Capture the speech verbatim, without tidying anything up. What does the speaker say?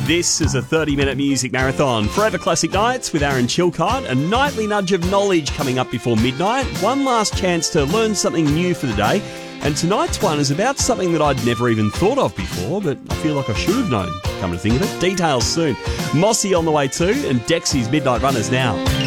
This is a thirty-minute music marathon. Forever Classic Nights with Aaron Chilcott. A nightly nudge of knowledge coming up before midnight. One last chance to learn something new for the day. And tonight's one is about something that I'd never even thought of before, but I feel like I should have known, come to think of it. Details soon. Mossy on the way too, and Dexy's Midnight Runners now.